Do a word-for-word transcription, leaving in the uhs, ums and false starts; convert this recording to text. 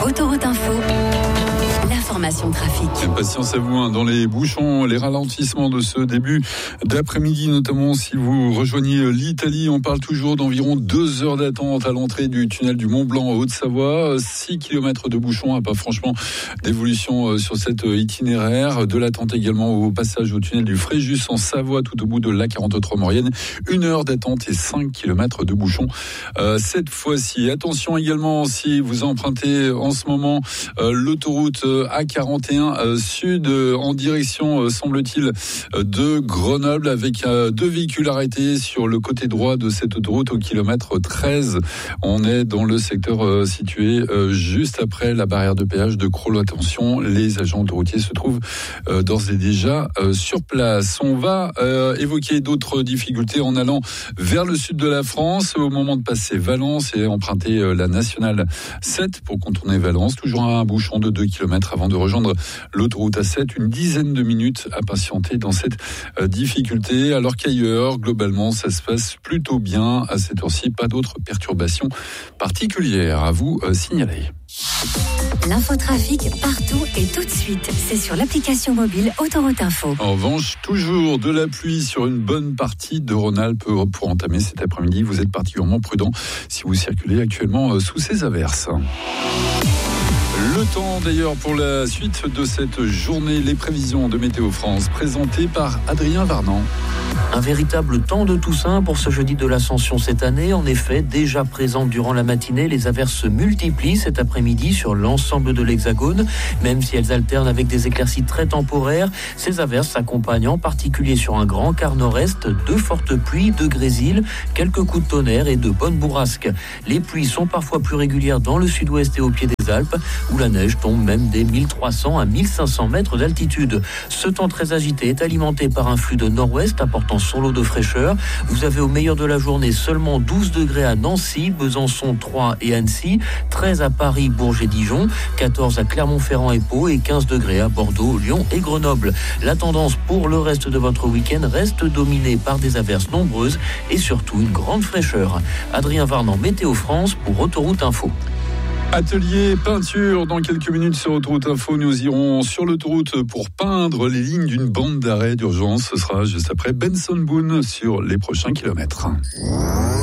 Autoroute Info, l'information trafic. Patience à vous, hein, dans les bouchons, les ralentissements de ce début d'après-midi, notamment si vous rejoignez l'Italie. On parle toujours d'environ deux heures d'attente à l'entrée du tunnel du Mont Blanc en Haute-Savoie. six kilomètres de bouchons, pas franchement d'évolution sur cet itinéraire. De l'attente également au passage au tunnel du Fréjus en Savoie, tout au bout de l'A quarante-trois Maurienne. Une heure d'attente et cinq kilomètres de bouchons. Euh, cette fois-ci, attention également si vous empruntez en ce moment euh, l'autoroute A quarante et un euh, sud euh, en direction, euh, semble-t-il, euh, de Grenoble, avec euh, deux véhicules arrêtés sur le côté droit de cette autoroute au kilomètre treize. On est dans le secteur euh, situé euh, juste après la barrière de péage de Crollo. Attention, les agents autoroutiers se trouvent euh, d'ores et déjà euh, sur place. On va euh, évoquer d'autres difficultés en allant vers le sud de la France au moment de passer Valence et emprunter euh, la nationale sept pour contourner Valence. Toujours un bouchon de deux kilomètres avant de rejoindre l'autoroute A sept. Une dizaine de minutes à patienter dans cette euh, difficulté, alors qu'ailleurs, globalement, ça se passe plutôt bien. À cette heure-ci, pas d'autres perturbations particulières à vous euh, signaler. L'infotrafic partout et tout de suite. C'est sur l'application mobile Autoroute Info. En revanche, toujours de la pluie sur une bonne partie de Rhône-Alpes pour entamer cet après-midi. Vous êtes particulièrement prudent si vous circulez actuellement sous ces averses. Le temps d'ailleurs pour la suite de cette journée, les prévisions de Météo France présentées par Adrien Varnan. Un véritable temps de Toussaint pour ce jeudi de l'Ascension cette année. En effet, déjà présentes durant la matinée, les averses se multiplient cet après-midi sur l'ensemble de l'Hexagone. Même si elles alternent avec des éclaircies très temporaires, ces averses s'accompagnent en particulier sur un grand quart nord-est de fortes pluies, de grésil, quelques coups de tonnerre et de bonnes bourrasques. Les pluies sont parfois plus régulières dans le sud-ouest et au pied des Alpes, où la neige tombe même des mille trois cents à mille cinq cents mètres d'altitude. Ce temps très agité est alimenté par un flux de nord-ouest apportant son lot de fraîcheur. Vous avez au meilleur de la journée seulement douze degrés à Nancy, Besançon, Troyes et Annecy, treize à Paris, Bourges et Dijon, quatorze à Clermont-Ferrand et Pau et quinze degrés à Bordeaux, Lyon et Grenoble. La tendance pour le reste de votre week-end reste dominée par des averses nombreuses et surtout une grande fraîcheur. Adrien Varnan, Météo France pour Autoroute Info. Atelier peinture, dans quelques minutes sur Autoroute Info, nous irons sur l'autoroute pour peindre les lignes d'une bande d'arrêt d'urgence. Ce sera juste après Benson Boone sur les prochains kilomètres.